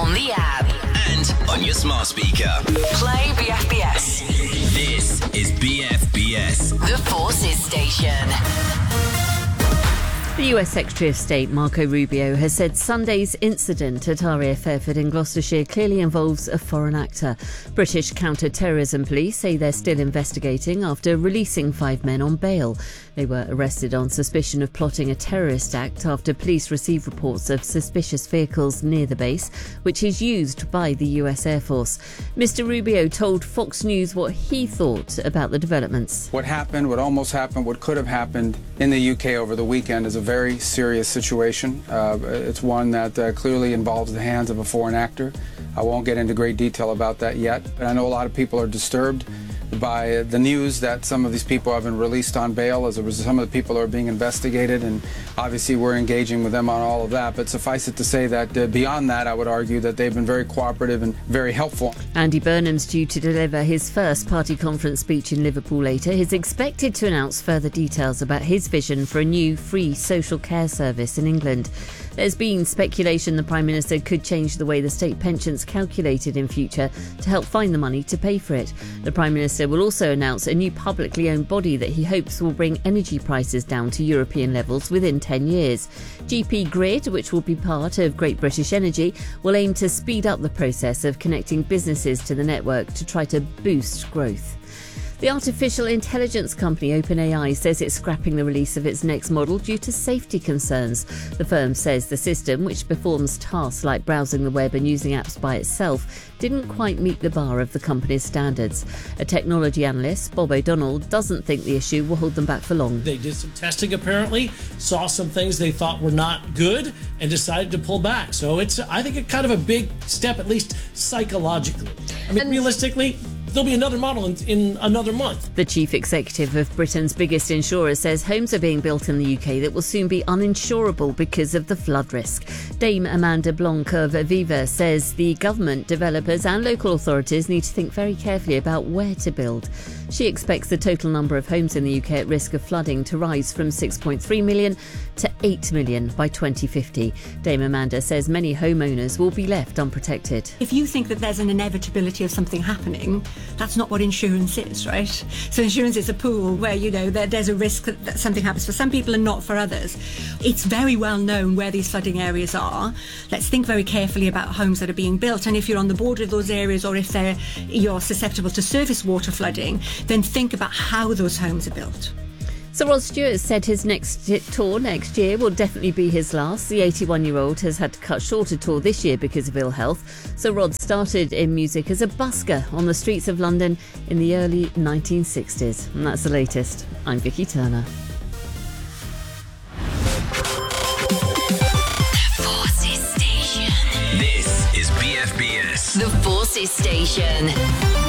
on the app and on your smart speaker. Play BFBS. This is BFBS. The Forces Station. The US Secretary of State, Marco Rubio, has said Sunday's incident at RAF Fairford in Gloucestershire clearly involves a foreign actor. British counter-terrorism police say they're still investigating after releasing 5 men on bail. They were arrested on suspicion of plotting a terrorist act after police received reports of suspicious vehicles near the base, which is used by the US Air Force. Mr. Rubio told Fox News what he thought about the developments. What happened, what almost happened, what could have happened in the UK over the weekend is a very serious situation. It's one that clearly involves the hands of a foreign actor. I won't get into great detail about that yet, but I know a lot of people are disturbed by the news that some of these people have been released on bail, as some of the people are being investigated, and obviously we're engaging with them on all of that. But suffice it to say that beyond that, I would argue that they've been very cooperative and very helpful. Andy Burnham's due to deliver his first party conference speech in Liverpool later. He's expected to announce further details about his vision for a new free social care service in England. There's been speculation the Prime Minister could change the way the state pension's calculated in future to help find the money to pay for it. The Prime Minister will also announce a new publicly owned body that he hopes will bring energy prices down to European levels within 10 years. GP Grid, which will be part of Great British Energy, will aim to speed up the process of connecting businesses to the network to try to boost growth. The artificial intelligence company OpenAI says it's scrapping the release of its next model due to safety concerns. The firm says the system, which performs tasks like browsing the web and using apps by itself, didn't quite meet the bar of the company's standards. A technology analyst, Bob O'Donnell, doesn't think the issue will hold them back for long. They did some testing apparently, saw some things they thought were not good, and decided to pull back. So it's, I think, a kind of a big step, at least psychologically. I mean, realistically, there'll be another model in another month. The chief executive of Britain's biggest insurer says homes are being built in the UK that will soon be uninsurable because of the flood risk. Dame Amanda Blanc of Aviva says the government, developers and local authorities need to think very carefully about where to build. She expects the total number of homes in the UK at risk of flooding to rise from 6.3 million to 8 million by 2050. Dame Amanda says many homeowners will be left unprotected. If you think that there's an inevitability of something happening, that's not what insurance is, right? So insurance is a pool where, you know, there's a risk that something happens for some people and not for others. It's very well known where these flooding areas are. Let's think very carefully about homes that are being built, and if you're on the border of those areas, or if you're susceptible to surface water flooding, then think about how those homes are built. Sir Rod Stewart said his next tour next year will definitely be his last. The 81-year-old has had to cut short a tour this year because of ill health. Sir Rod started in music as a busker on the streets of London in the early 1960s. And that's the latest. I'm Vicky Turner. The Forces Station. This is BFBS. The Forces Station.